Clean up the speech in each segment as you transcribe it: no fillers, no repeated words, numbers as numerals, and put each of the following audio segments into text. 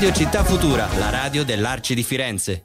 Radio Città Futura, la radio dell'Arci di Firenze.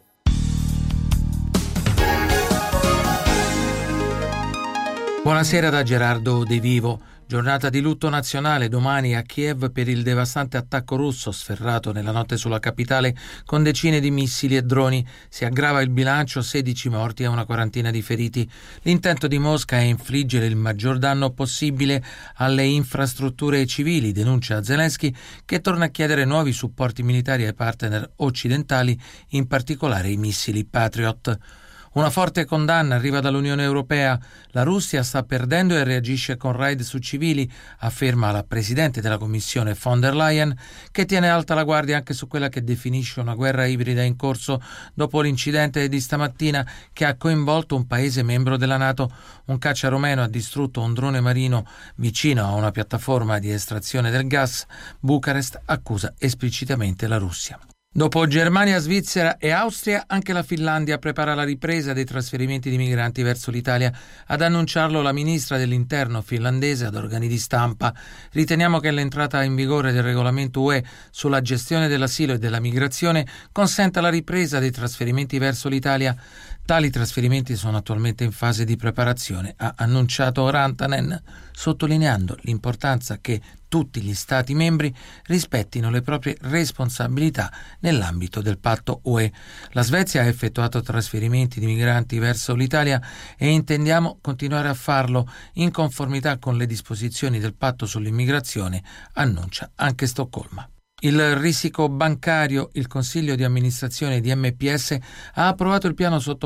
Buonasera da Gerardo De Vivo. Giornata di lutto nazionale domani a Kiev per il devastante attacco russo sferrato nella notte sulla capitale con decine di missili e droni. Si aggrava il bilancio, 16 morti e una quarantina di feriti. L'intento di Mosca è infliggere il maggior danno possibile alle infrastrutture civili, denuncia Zelensky, che torna a chiedere nuovi supporti militari ai partner occidentali, in particolare i missili Patriot. Una forte condanna arriva dall'Unione Europea. La Russia sta perdendo e reagisce con raid su civili, afferma la Presidente della Commissione von der Leyen, che tiene alta la guardia anche su quella che definisce una guerra ibrida in corso dopo l'incidente di stamattina che ha coinvolto un paese membro della NATO. Un caccia romeno ha distrutto un drone marino vicino a una piattaforma di estrazione del gas. Bucarest accusa esplicitamente la Russia. Dopo Germania, Svizzera e Austria, anche la Finlandia prepara la ripresa dei trasferimenti di migranti verso l'Italia. Ad annunciarlo la ministra dell'Interno finlandese ad organi di stampa. Riteniamo che l'entrata in vigore del regolamento UE sulla gestione dell'asilo e della migrazione consenta la ripresa dei trasferimenti verso l'Italia. Tali trasferimenti sono attualmente in fase di preparazione, ha annunciato Rantanen, sottolineando l'importanza che tutti gli Stati membri rispettino le proprie responsabilità nell'ambito del patto UE. La Svezia ha effettuato trasferimenti di migranti verso l'Italia e intendiamo continuare a farlo in conformità con le disposizioni del patto sull'immigrazione, annuncia anche Stoccolma. Il risico bancario, il Consiglio di amministrazione di MPS ha approvato il piano sotto